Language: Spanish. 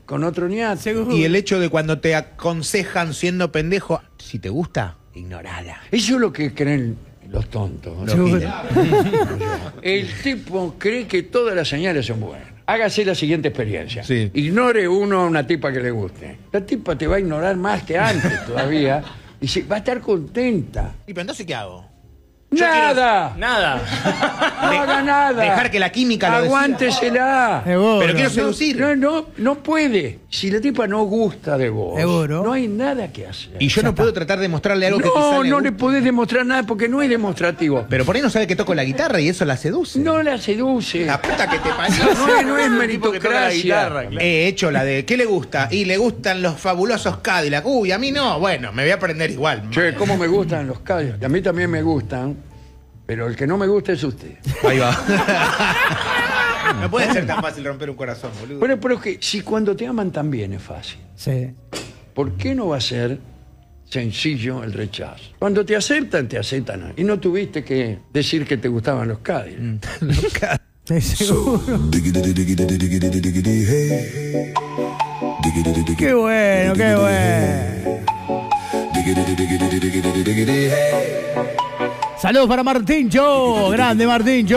con otro ñato. Y el hecho de cuando te aconsejan siendo pendejo, si te gusta, ignorala. Eso es lo que creen los tontos. ¿no? El tipo cree que todas las señales son buenas. Hágase la siguiente experiencia. Sí. Ignore uno a una tipa que le guste. La tipa te va a ignorar más que antes todavía y va a estar contenta. Y pero entonces, ¿qué hago? ¡Nada! Nada. No haga nada. Dejar que la química lo decida. Aguántesela. Seguro. Pero quiero seducir. No puede. Si la tipa no gusta de vos, Seguro. no hay nada que hacer. Y yo no puedo tratar de mostrarle algo que quizá No, le no guste. le podés demostrar nada porque no es demostrativo. Pero por ahí no sabe que toco la guitarra y eso la seduce. No la seduce. La puta que te parió. No es meritocracia. He hecho la de ¿qué le gusta? Y le gustan los fabulosos Cadillac. Uy, a mí no. Bueno, me voy a aprender igual. Che, cómo me gustan los Cadillac. A mí también me gustan, pero el que no me gusta es usted. Ahí va. No puede ser tan fácil romper un corazón, boludo. Bueno, pero es que si cuando te aman también es fácil, Sí. ¿por qué no va a ser sencillo el rechazo? Cuando te aceptan. Y no tuviste que decir que te gustaban los Cadillac. Sí, seguro. Qué bueno, qué bueno. Saludos para Martín Cho, grande Martín Cho.